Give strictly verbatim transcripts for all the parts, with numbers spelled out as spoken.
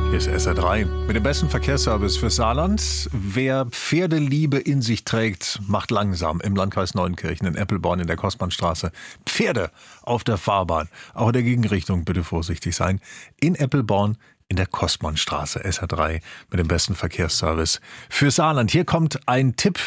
Hier ist S R drei mit dem besten Verkehrsservice für Saarland. Wer Pferdeliebe in sich trägt, macht langsam im Landkreis Neunkirchen in Eppelborn in der Kostmannstraße Pferde auf der Fahrbahn. Auch in der Gegenrichtung bitte vorsichtig sein. In Eppelborn in der Kostmannstraße, S R drei mit dem besten Verkehrsservice für Saarland. Hier kommt ein Tipp.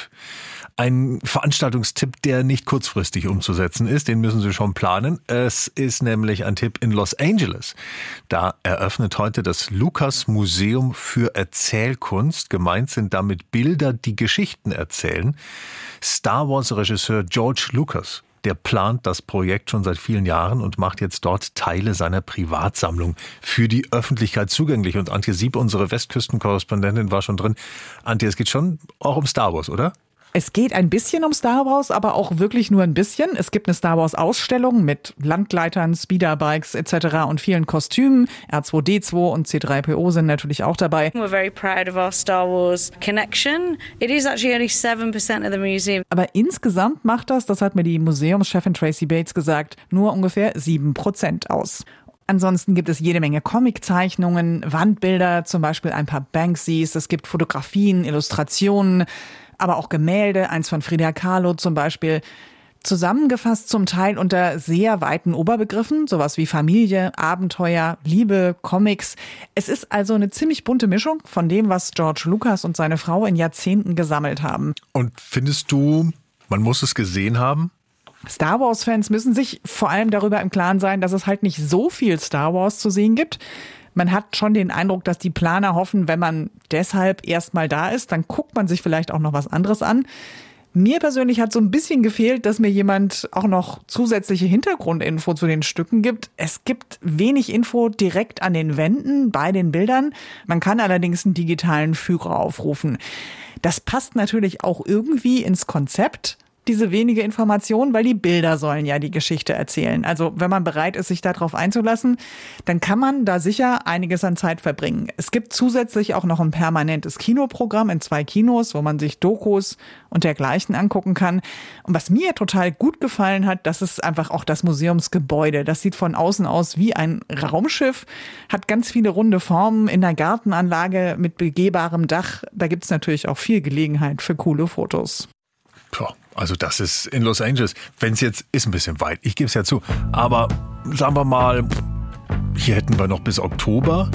Ein Veranstaltungstipp, der nicht kurzfristig umzusetzen ist, den müssen Sie schon planen. Es ist nämlich ein Tipp in Los Angeles. Da eröffnet heute das Lucas Museum für Erzählkunst. Gemeint sind damit Bilder, die Geschichten erzählen. Star Wars-Regisseur George Lucas, der plant das Projekt schon seit vielen Jahren und macht jetzt dort Teile seiner Privatsammlung für die Öffentlichkeit zugänglich. Und Antje Sieb, unsere Westküstenkorrespondentin, war schon drin. Antje, es geht schon auch um Star Wars, oder? Es geht ein bisschen um Star Wars, aber auch wirklich nur ein bisschen. Es gibt eine Star Wars-Ausstellung mit Landgleitern, Speederbikes et cetera und vielen Kostümen. R zwei D zwei und C drei P O sind natürlich auch dabei. We're very proud of our Star Wars connection. It is actually only seven percent of the museum. Aber insgesamt macht das, das hat mir die Museumschefin Tracy Bates gesagt, nur ungefähr sieben Prozent aus. Ansonsten gibt es jede Menge Comiczeichnungen, Wandbilder, zum Beispiel ein paar Banksys. Es gibt Fotografien, Illustrationen, aber auch Gemälde, eins von Frida Kahlo zum Beispiel. Zusammengefasst zum Teil unter sehr weiten Oberbegriffen, sowas wie Familie, Abenteuer, Liebe, Comics. Es ist also eine ziemlich bunte Mischung von dem, was George Lucas und seine Frau in Jahrzehnten gesammelt haben. Und findest du, man muss es gesehen haben? Star Wars-Fans müssen sich vor allem darüber im Klaren sein, dass es halt nicht so viel Star Wars zu sehen gibt. Man hat schon den Eindruck, dass die Planer hoffen, wenn man deshalb erstmal da ist, dann guckt man sich vielleicht auch noch was anderes an. Mir persönlich hat so ein bisschen gefehlt, dass mir jemand auch noch zusätzliche Hintergrundinfo zu den Stücken gibt. Es gibt wenig Info direkt an den Wänden bei den Bildern. Man kann allerdings einen digitalen Führer aufrufen. Das passt natürlich auch irgendwie ins Konzept, diese wenige Information, weil die Bilder sollen ja die Geschichte erzählen. Also wenn man bereit ist, sich darauf einzulassen, dann kann man da sicher einiges an Zeit verbringen. Es gibt zusätzlich auch noch ein permanentes Kinoprogramm in zwei Kinos, wo man sich Dokus und dergleichen angucken kann. Und was mir total gut gefallen hat, das ist einfach auch das Museumsgebäude. Das sieht von außen aus wie ein Raumschiff, hat ganz viele runde Formen in der Gartenanlage mit begehbarem Dach. Da gibt's natürlich auch viel Gelegenheit für coole Fotos. Puh, also das ist in Los Angeles, wenn es jetzt ist ein bisschen weit, ich gebe es ja zu, aber sagen wir mal, hier hätten wir noch bis Oktober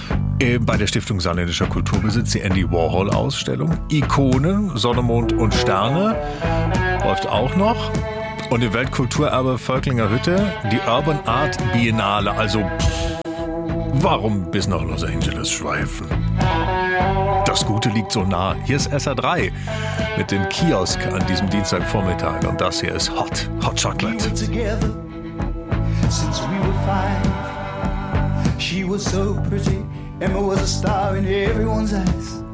äh, bei der Stiftung Saarländischer Kulturbesitz die Andy Warhol Ausstellung, Ikonen, Sonne, Mond und Sterne, läuft auch noch und im Weltkulturerbe Völklinger Hütte die Urban Art Biennale, also pff, warum bis nach Los Angeles schweifen? Das Gute liegt so nah. Hier ist S R drei mit dem Kiosk an diesem Dienstagvormittag. Und das hier ist Hot, Hot Chocolate. We were together since we were five. She was so pretty, Emma was a star in everyone's eyes.